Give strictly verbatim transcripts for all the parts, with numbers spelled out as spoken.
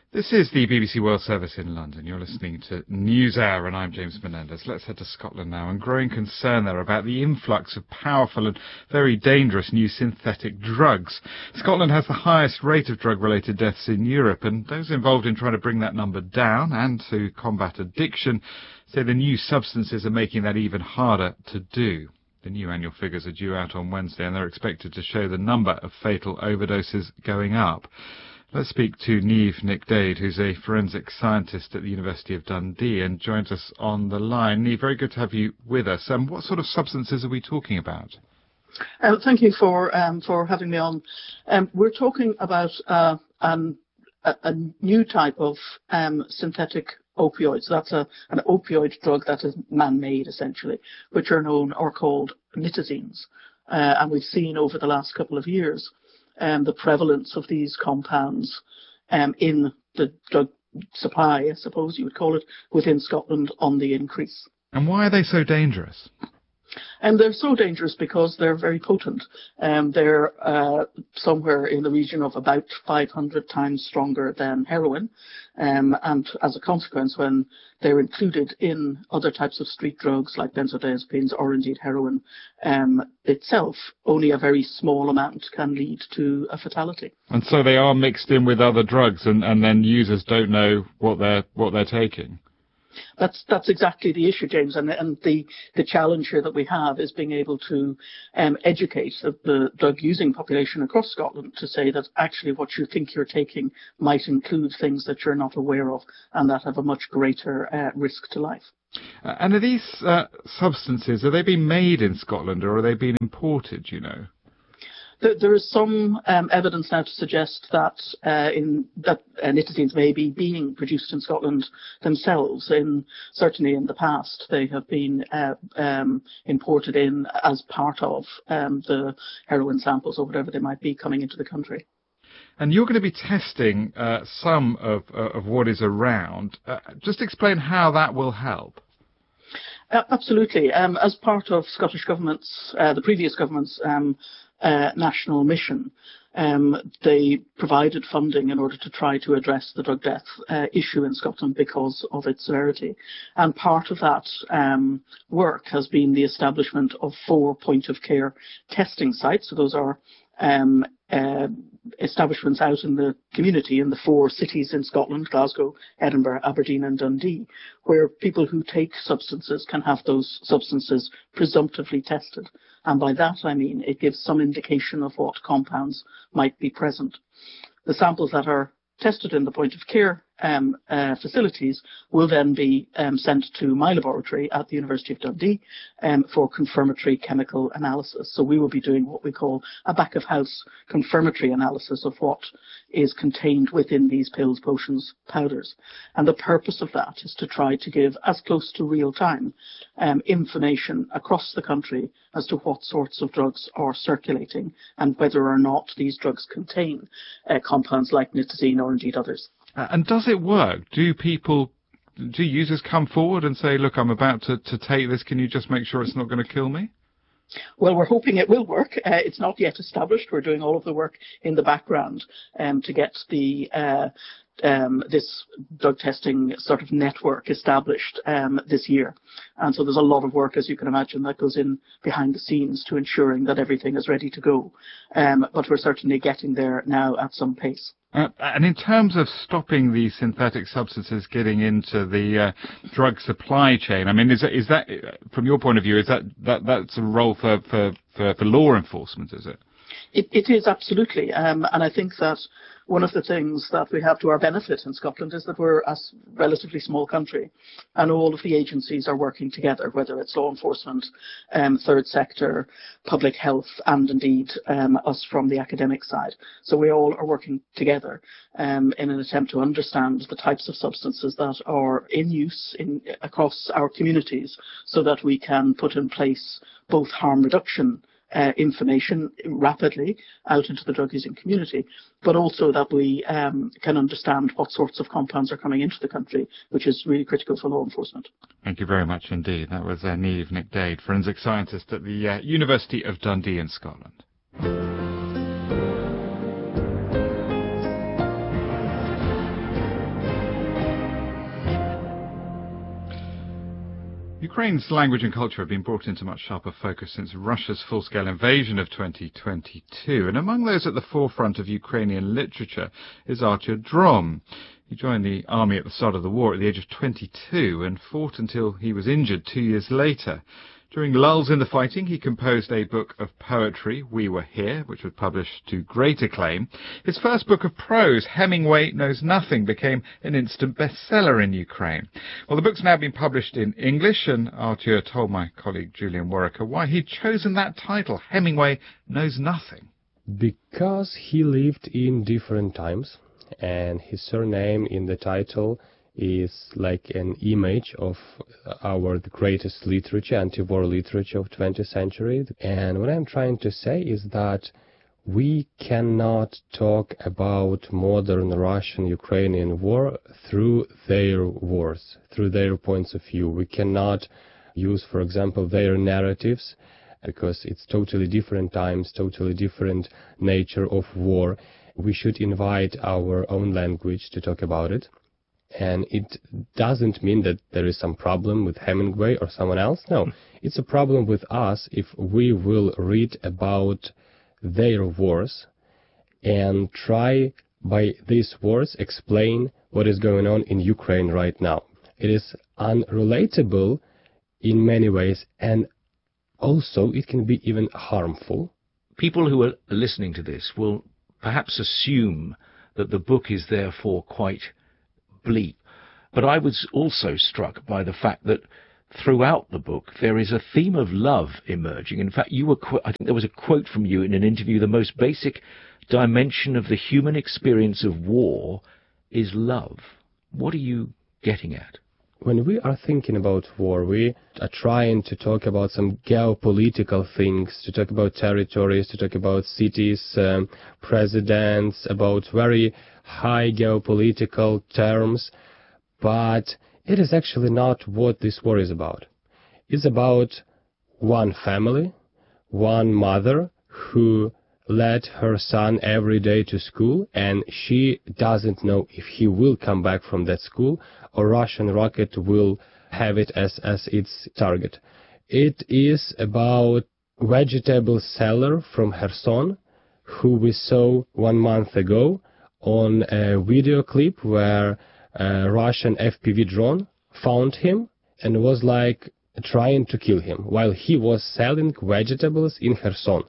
This is the B B C World Service in London. You're listening to NewsHour, and I'm James Menendez. Let's head to Scotland now, and growing concern there about the influx of powerful and very dangerous new synthetic drugs. Scotland has the highest rate of drug-related deaths in Europe, and those involved in trying to bring that number down and to combat addiction say the new substances are making that even harder to do. The new annual figures are due out on Wednesday, and they're expected to show the number of fatal overdoses going up. Let's speak to Niamh Nic Dade, who's a forensic scientist at the University of Dundee and joins us on the line. Niamh, very good to have you with us. Um, what sort of substances are we talking about? Uh, thank you for um, for having me on. Um, we're talking about uh, um, a, a new type of um, synthetic opioids. That's a, an opioid drug that is man-made, essentially, which are known or called nitazines. Uh, and we've seen over the last couple of years Um, the prevalence of these compounds um, in the drug supply, I suppose you would call it, within Scotland on the increase. And why are they so dangerous? And they're so dangerous because they're very potent. Um, they're uh, somewhere in the region of about five hundred times stronger than heroin. Um, and as a consequence, when they're included in other types of street drugs like benzodiazepines or indeed heroin um, itself, only a very small amount can lead to a fatality. And so they are mixed in with other drugs, and, and then users don't know what they're what they're taking. That's that's exactly the issue, James, and and the the challenge here that we have is being able to um, educate the, the drug-using population across Scotland to say that actually what you think you're taking might include things that you're not aware of and that have a much greater uh, risk to life. Uh, and are these uh, substances, are they being made in Scotland or are they being imported, do you know? There is some um, evidence now to suggest that uh, in that uh, nitazines may be being produced in Scotland themselves. In certainly in the past, they have been uh, um, imported in as part of um, the heroin samples or whatever they might be coming into the country. And you're going to be testing uh, some of uh, of what is around. Uh, just explain how that will help. Uh, absolutely. Um, as part of Scottish government's, uh, the previous government's um, uh, national mission, um, they provided funding in order to try to address the drug death uh, issue in Scotland because of its severity. And part of that um, work has been the establishment of four point-of-care testing sites. So those are um, uh, establishments out in the community in the four cities in Scotland, Glasgow, Edinburgh, Aberdeen and Dundee, where people who take substances can have those substances presumptively tested. And by that I mean it gives some indication of what compounds might be present. The samples that are tested in the point-of-care um, uh, facilities will then be um, sent to my laboratory at the University of Dundee um, for confirmatory chemical analysis. So we will be doing what we call a back-of-house confirmatory analysis of what is contained within these pills, potions, powders. And the purpose of that is to try to give, as close to real time, um, information across the country as to what sorts of drugs are circulating and whether or not these drugs contain uh, compounds like nitazine or indeed others. Uh, and does it work? Do people, do users come forward and say, look, I'm about to, to take this, can you just make sure it's not going to kill me? Well, we're hoping it will work. Uh, it's not yet established. We're doing all of the work in the background um, to get the uh, um, this drug testing sort of network established um, this year. And so there's a lot of work, as you can imagine, that goes in behind the scenes to ensuring that everything is ready to go. Um, but we're certainly getting there now at some pace. Uh, and in terms of stopping these synthetic substances getting into the uh, drug supply chain, I mean, is that, is that, from your point of view, is that, that that's a role for, for, for, for law enforcement, is it? It, it is, absolutely. Um, and I think that one of the things that we have to our benefit in Scotland is that we're a relatively small country and all of the agencies are working together, whether it's law enforcement, um, third sector, public health, and indeed um, us from the academic side. So we all are working together um, in an attempt to understand the types of substances that are in use in, across our communities so that we can put in place both harm reduction Uh, information rapidly out into the drug-using community, but also that we um, can understand what sorts of compounds are coming into the country, which is really critical for law enforcement. Thank you very much indeed. That was uh, Niamh Nic Dade, forensic scientist at the uh, University of Dundee in Scotland. Ukraine's language and culture have been brought into much sharper focus since Russia's full-scale invasion of twenty twenty-two, and among those at the forefront of Ukrainian literature is Artur Dron. He joined the army at the start of the war at the age of twenty-two and fought until he was injured two years later. During lulls in the fighting, he composed a book of poetry, We Were Here, which was published to great acclaim. His first book of prose, Hemingway Knows Nothing, became an instant bestseller in Ukraine. Well, the book's now been published in English, and Artur told my colleague Julian Worricker why he'd chosen that title, Hemingway Knows Nothing. Because he lived in different times, and his surname in the title is like an image of our the greatest literature, anti-war literature of twentieth century. And what I'm trying to say is that we cannot talk about modern Russian-Ukrainian war through their wars, through their points of view. We cannot use, for example, their narratives, because it's totally different times, totally different nature of war. We should invite our own language to talk about it. And it doesn't mean that there is some problem with Hemingway or someone else. No, it's a problem with us if we will read about their wars and try by these wars explain what is going on in Ukraine right now. It is unrelatable in many ways, and also it can be even harmful. People who are listening to this will perhaps assume that the book is therefore quite bleak. But I was also struck by the fact that throughout the book there is a theme of love emerging. In fact, you were qu- I think there was a quote from you in an interview: the most basic dimension of the human experience of war is love. What are you getting at? When we are thinking about war, we are trying to talk about some geopolitical things, to talk about territories, to talk about cities, um, presidents, about very high geopolitical terms, but it is actually not what this war is about. It's about one family, one mother who led her son every day to school, and she doesn't know if he will come back from that school or Russian rocket will have it as, as its target. It is about vegetable seller from Kherson, who we saw one month ago on a video clip where a Russian F P V drone found him and was like trying to kill him while he was selling vegetables in Kherson.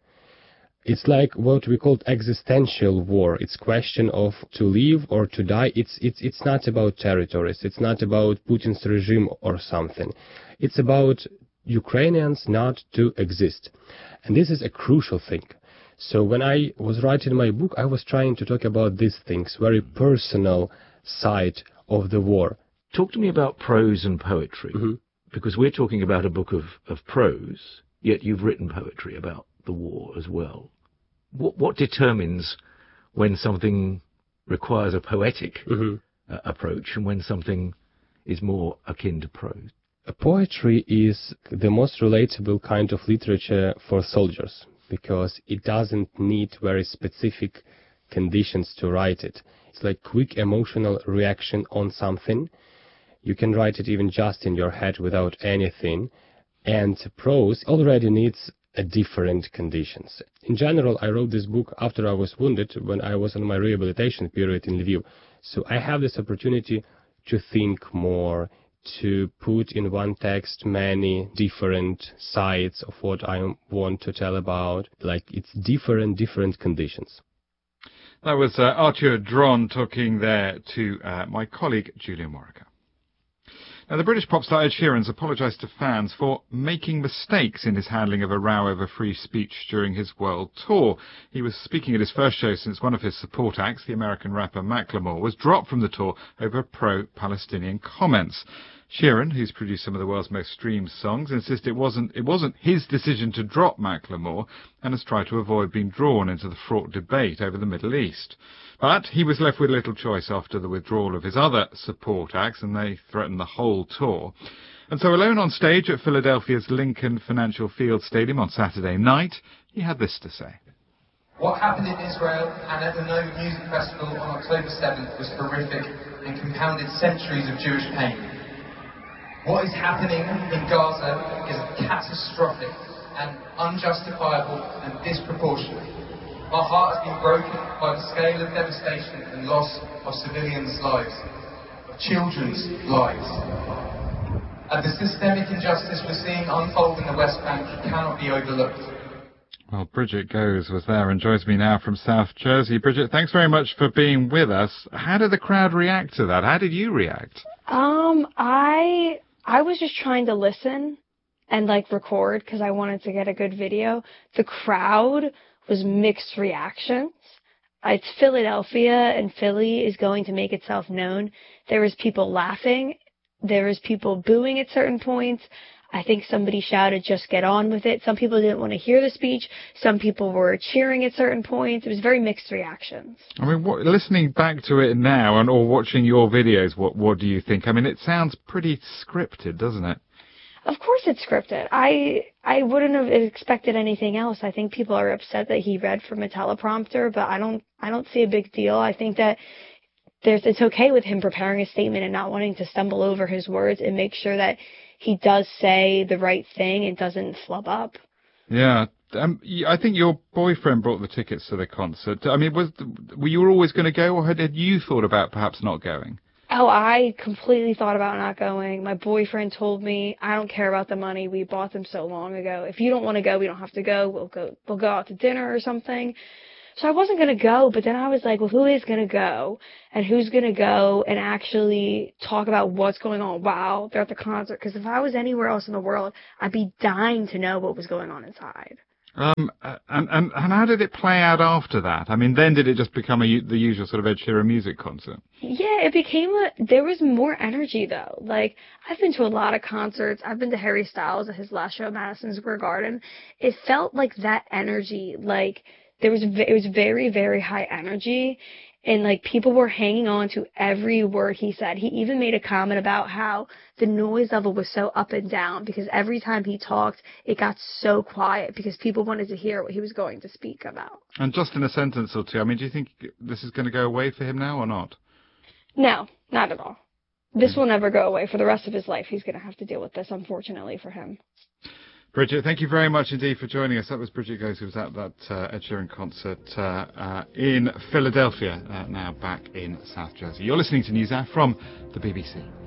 It's like what we call existential war. It's question of to live or to die. It's it's it's not about territories. It's not about Putin's regime or something. It's about Ukrainians not to exist. And this is a crucial thing. So when I was writing my book, I was trying to talk about these things, very personal side of the war. Talk to me about prose and poetry, mm-hmm. because we're talking about a book of, of prose, yet you've written poetry about the war as well. What, what determines when something requires a poetic mm-hmm. uh, approach and when something is more akin to prose? Poetry is the most relatable kind of literature for soldiers because it doesn't need very specific conditions to write it. It's like quick emotional reaction on something. You can write it even just in your head without anything. And prose already needs a different conditions. In general, I wrote this book after I was wounded when I was on my rehabilitation period in Lviv. So I have this opportunity to think more, to put in one text many different sides of what I want to tell about. Like it's different, different conditions. That was uh, Artur Dron talking there to uh, my colleague Julian Worricker. Now, the British pop star Ed Sheeran's apologised to fans for making mistakes in his handling of a row over free speech during his world tour. He was speaking at his first show since one of his support acts, the American rapper Macklemore, was dropped from the tour over pro-Palestinian comments. Sheeran, who's produced some of the world's most streamed songs, insisted it wasn't it wasn't his decision to drop Macklemore and has tried to avoid being drawn into the fraught debate over the Middle East. But he was left with little choice after the withdrawal of his other support acts, and they threatened the whole tour. And so alone on stage at Philadelphia's Lincoln Financial Field Stadium on Saturday night, he had this to say. What happened in Israel and at the Nova Music Festival on October seventh was horrific and compounded centuries of Jewish pain. What is happening in Gaza is catastrophic and unjustifiable and disproportionate. My heart has been broken by the scale of devastation and loss of civilians' lives, of children's lives. And the systemic injustice we're seeing unfold in the West Bank cannot be overlooked. Well, Bridget Goes was there and joins me now from South Jersey. Bridget, thanks very much for being with us. How did the crowd react to that? How did you react? Um, I I was just trying to listen and like record because I wanted to get a good video. The crowd was mixed reactions. It's Philadelphia, and Philly is going to make itself known. There was people laughing. There was people booing at certain points. I think somebody shouted, "Just get on with it." Some people didn't want to hear the speech. Some people were cheering at certain points. It was very mixed reactions. I mean, what, listening back to it now and or watching your videos, what what do you think? I mean, it sounds pretty scripted, doesn't it? Of course it's scripted. I I wouldn't have expected anything else. I think people are upset that he read from a teleprompter, but I don't I don't see a big deal. I think that there's it's okay with him preparing a statement and not wanting to stumble over his words and make sure that he does say the right thing and doesn't flub up. Yeah. Um, I think your boyfriend brought the tickets to the concert. I mean, was were you always going to go, or had you thought about perhaps not going? Oh, I completely thought about not going. My boyfriend told me, "I don't care about the money. We bought them so long ago. If you don't want to go, we don't have to go. We'll go. We'll go out to dinner or something." So I wasn't going to go, but then I was like, well, who is going to go? And who's going to go and actually talk about what's going on while they're at the concert? Because if I was anywhere else in the world, I'd be dying to know what was going on inside. Um, and, and, and how did it play out after that? I mean, then did it just become a, the usual sort of Ed Sheeran music concert? Yeah, it became a, there was more energy though. Like, I've been to a lot of concerts. I've been to Harry Styles at his last show at Madison Square Garden. It felt like that energy, like, There was, it was very, very high energy, and like people were hanging on to every word he said. He even made a comment about how the noise level was so up and down because every time he talked, it got so quiet because people wanted to hear what he was going to speak about. And just in a sentence or two, I mean, do you think this is going to go away for him now or not? No, not at all. This will never go away. For the rest of his life, he's going to have to deal with this, unfortunately for him. Bridget, thank you very much indeed for joining us. That was Bridget Goes, who was at that uh, Ed Sheeran concert uh, uh, in Philadelphia, uh, now back in South Jersey. You're listening to NewsHour from the B B C.